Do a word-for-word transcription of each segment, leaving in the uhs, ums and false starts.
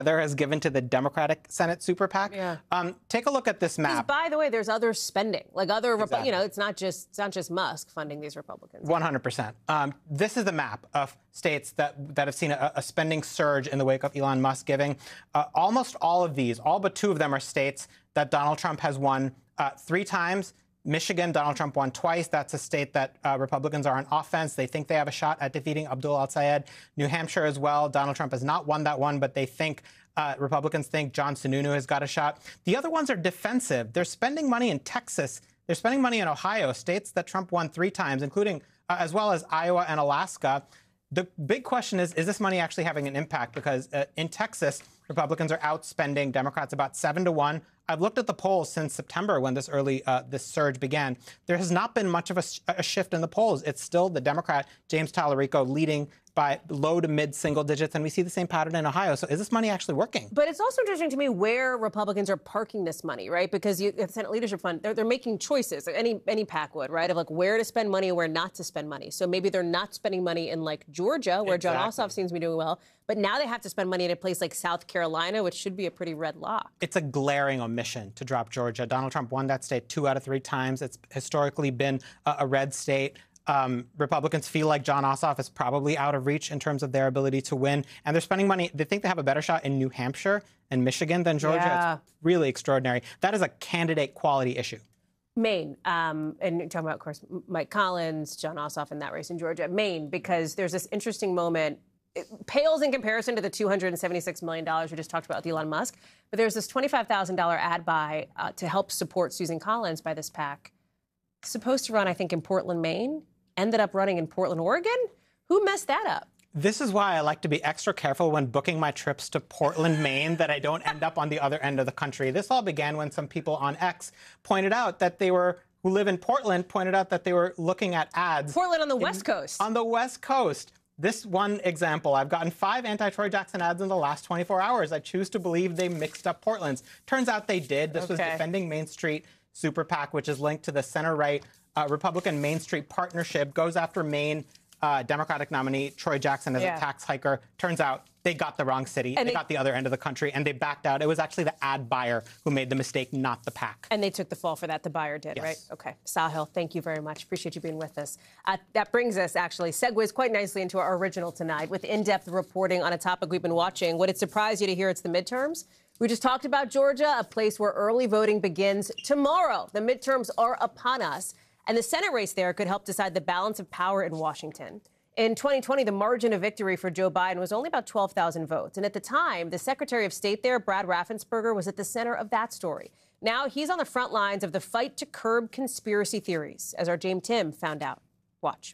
there has given to the Democratic Senate super PAC. Yeah. Um, take a look at this map. By the way, there's other spending, like other, Exactly. you know, it's not just it's not just Musk funding these Republicans. one hundred percent. Um, this is the map of states that that have seen a, a spending surge in the wake of Elon Musk giving. Uh, almost all of these, all but two of them, are states that Donald Trump has won uh, three times. Michigan, Donald Trump won twice. That's a state that uh, Republicans are on offense. They think they have a shot at defeating Abdul al-Sayed. New Hampshire as well. Donald Trump has not won that one, but they think, uh, Republicans think John Sununu has got a shot. The other ones are defensive. They're spending money in Texas. They're spending money in Ohio, states that Trump won three times, including uh, as well as Iowa and Alaska. The big question is, is this money actually having an impact? Because uh, in Texas, Republicans are outspending Democrats about seven to one. I've looked at the polls since September when this early uh, this surge began. There has not been much of a, a shift in the polls. It's still the Democrat, James Tallarico, leading by low to mid single digits, and we see the same pattern in Ohio. So is this money actually working? But it's also interesting to me where Republicans are parking this money, right? Because you, the Senate Leadership Fund, they're, they're making choices, any any PAC would, right, of like where to spend money and where not to spend money. So maybe they're not spending money in like Georgia, where exactly. John Ossoff seems to be doing well, but now they have to spend money in a place like South Carolina, which should be a pretty red lock. It's a glaring omission to drop Georgia. Donald Trump won that state two out of three times. It's historically been a, a red state. Um, Republicans feel like John Ossoff is probably out of reach in terms of their ability to win. And they're spending money. They think they have a better shot in New Hampshire and Michigan than Georgia. Yeah. It's really extraordinary. That is a candidate quality issue. Maine, um, and you're talking about, of course, Mike Collins, John Ossoff in that race in Georgia. Maine, because there's this interesting moment. It pales in comparison to the two hundred seventy-six million dollars we just talked about with Elon Musk. But there's this twenty-five thousand dollars ad buy uh, to help support Susan Collins by this PAC. Supposed to run, I think, in Portland, Maine. Ended up running in Portland, Oregon. Who messed that up? This is why I like to be extra careful when booking my trips to Portland, Maine, that I don't end up on the other end of the country. This all began when some people on X pointed out that they were, who live in Portland, pointed out that they were looking at ads. Portland on the in, West Coast. On the West Coast. This one example, I've gotten five anti-Troy Jackson ads in the last twenty-four hours. I choose to believe they mixed up Portland's. Turns out they did. This okay. was Defending Main Street Super PAC, which is linked to the center-right uh, Republican Main Street Partnership, goes after Maine uh, Democratic nominee Troy Jackson as yeah. a tax hiker. Turns out they got the wrong city. And they, they got the other end of the country, and they backed out. It was actually the ad buyer who made the mistake, not the PAC. And they took the fall for that. The buyer did, yes. right? Okay. Sahil, thank you very much. Appreciate you being with us. Uh, that brings us, actually, segues quite nicely into our original tonight with in-depth reporting on a topic we've been watching. Would it surprise you to hear it's the midterms? We just talked about Georgia, a place where early voting begins tomorrow. The midterms are upon us, and the Senate race there could help decide the balance of power in Washington. In twenty twenty, the margin of victory for Joe Biden was only about twelve thousand votes. And at the time, the Secretary of State there, Brad Raffensperger, was at the center of that story. Now he's on the front lines of the fight to curb conspiracy theories, as our James Tim found out. Watch.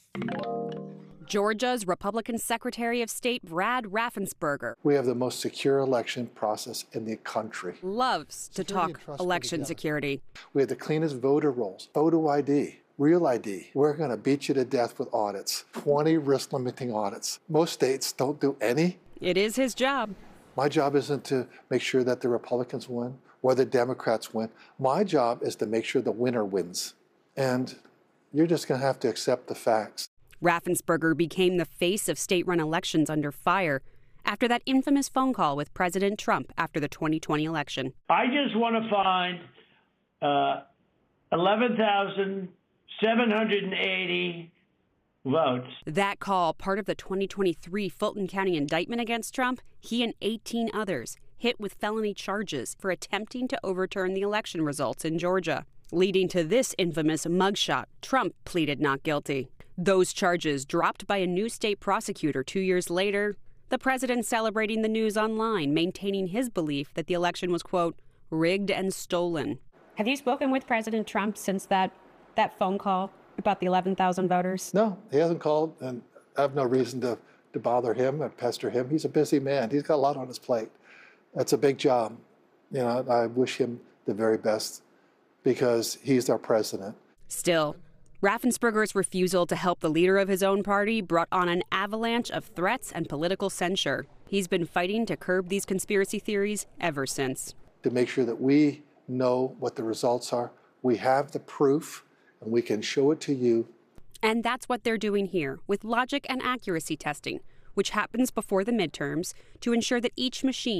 Georgia's Republican Secretary of State Brad Raffensperger. We have the most secure election process in the country. Loves to Security talk election security. We have the cleanest voter rolls, photo I D, real I D. We're going to beat you to death with audits, twenty risk-limiting audits. Most states don't do any. It is his job. My job isn't to make sure that the Republicans win or the Democrats win. My job is to make sure the winner wins. And you're just going to have to accept the facts. Raffensperger became the face of state-run elections under fire after that infamous phone call with President Trump after the twenty twenty election. I just want to find uh, eleven thousand seven hundred eighty votes. That call, part of the twenty twenty-three Fulton County indictment against Trump, he and eighteen others hit with felony charges for attempting to overturn the election results in Georgia, leading to this infamous mugshot. Trump pleaded not guilty. Those charges dropped by a new state prosecutor two years later. The president celebrating the news online, maintaining his belief that the election was, quote, rigged and stolen. Have you spoken with President Trump since that, that phone call about the eleven thousand voters? No, he hasn't called, and I have no reason to, to bother him and pester him. He's a busy man. He's got a lot on his plate. That's a big job. You know, I wish him the very best because he's our president. Still, Raffensperger's refusal to help the leader of his own party brought on an avalanche of threats and political censure. He's been fighting to curb these conspiracy theories ever since. To make sure that we know what the results are, we have the proof, and we can show it to you. And that's what they're doing here with logic and accuracy testing, which happens before the midterms, to ensure that each machine